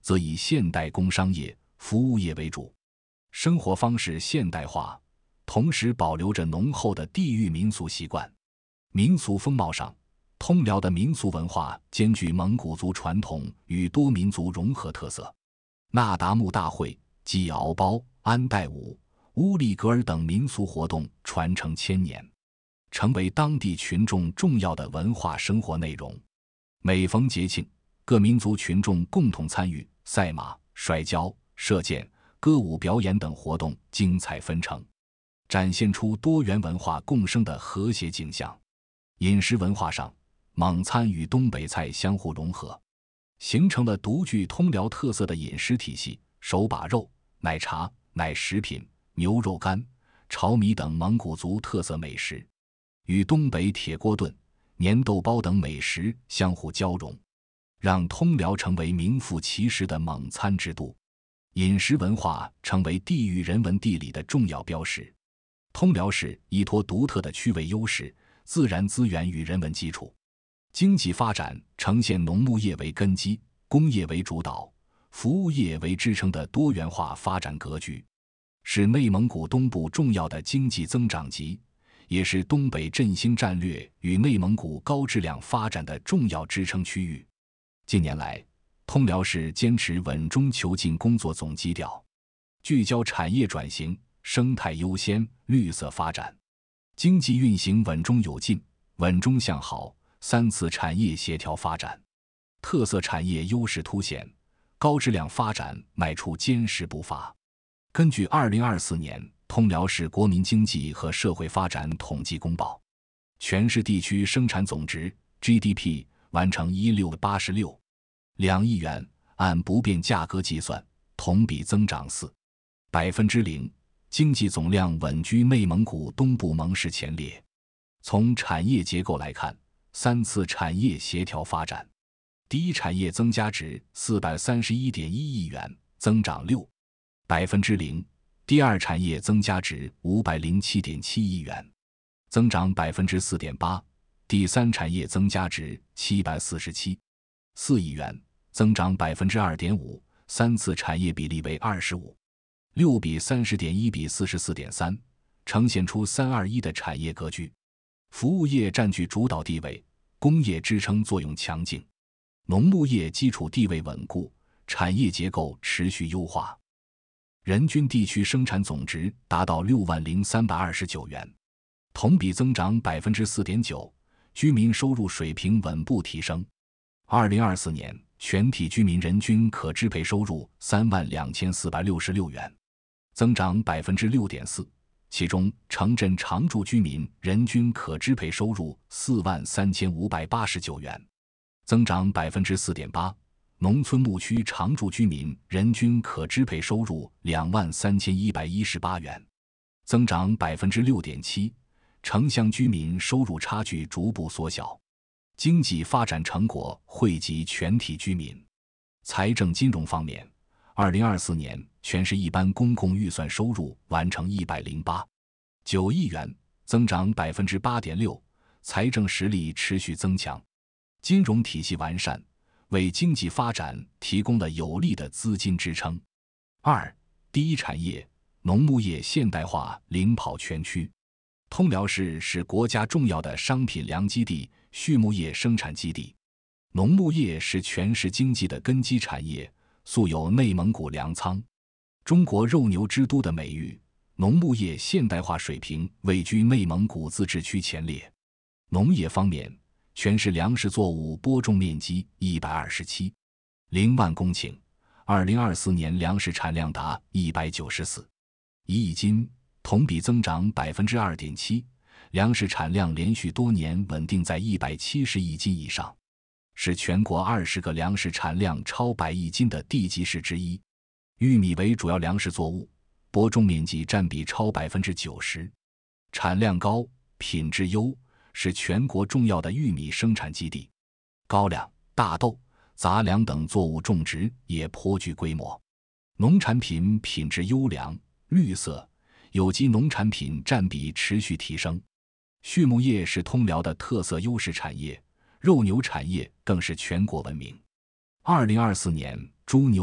则以现代工商业、服务业为主，生活方式现代化，同时保留着浓厚的地域民俗习惯。民俗风貌上，通辽的民俗文化兼具蒙古族传统与多民族融合特色。那达慕大会、祭敖包、安代舞、乌力格尔等民俗活动传承千年，成为当地群众重要的文化生活内容。每逢节庆，各民族群众共同参与赛马、摔跤、射箭、歌舞表演等活动，精彩纷呈，展现出多元文化共生的和谐景象。饮食文化上，蒙餐与东北菜相互融合，形成了独具通辽特色的饮食体系。手把肉、奶茶、奶食品、牛肉干、炒米等蒙古族特色美食，与东北铁锅炖、粘豆包等美食相互交融，让通辽成为名副其实的蒙餐之都。饮食文化成为地域人文地理的重要标识。通辽市依托独特的区位优势、自然资源与人文基础，经济发展呈现农牧业为根基、工业为主导、服务业为支撑的多元化发展格局，是内蒙古东部重要的经济增长极，也是东北振兴战略与内蒙古高质量发展的重要支撑区域。近年来，通辽市坚持稳中求进工作总基调，聚焦产业转型、生态优先、绿色发展，经济运行稳中有进、稳中向好，三次产业协调发展，特色产业优势凸显，高质量发展迈出坚实步伐。根据2024年通辽市国民经济和社会发展统计公报，全市地区生产总值 GDP 完成1686.2亿元，按不变价格计算，同比增长4%，经济总量稳居内蒙古东部盟市前列。从产业结构来看，三次产业协调发展，第一产业增加值 431.1亿元，增长6%，第二产业增加值 507.7亿元，增长 4.8%， 第三产业增加值 747.4亿元，增长 2.5%， 三次产业比例为25.6比30.1比44.3， 呈现出321的产业格局。服务业占据主导地位，工业支撑作用强劲，农牧业基础地位稳固，产业结构持续优化。人均地区生产总值达到60329元，同比增长 4.9%， 居民收入水平稳步提升。2024年全体居民人均可支配收入32466元，增长 6.4%， 其中城镇常住居民人均可支配收入43589元，增长 4.8%， 农村牧区常住居民人均可支配收入23118元，增长 6.7%， 城乡居民收入差距逐步缩小，经济发展成果惠及全体居民。财政金融方面，2024年全市一般公共预算收入完成108.9亿元，增长 8.6%， 财政实力持续增强，金融体系完善，为经济发展提供了有力的资金支撑。第一产业农牧业现代化领跑全区。通辽市是国家重要的商品粮基地、畜牧业生产基地，农牧业是全市经济的根基产业，素有内蒙古粮仓、中国肉牛之都的美誉，农牧业现代化水平位居内蒙古自治区前列。农业方面，全市粮食作物播种面积127.0万公顷，2024年粮食产量达194.1亿斤，同比增长 2.7%， 粮食产量连续多年稳定在170亿斤以上，是全国20个粮食产量超100亿斤的地级市之一。玉米为主要粮食作物，播种面积占比超 90%， 产量高，品质优，是全国重要的玉米生产基地。高粱、大豆、杂粮等作物种植也颇具规模，农产品品质优良、绿色、有机农产品占比持续提升。畜牧业是通辽的特色优势产业，肉牛产业更是全国闻名。2024年猪牛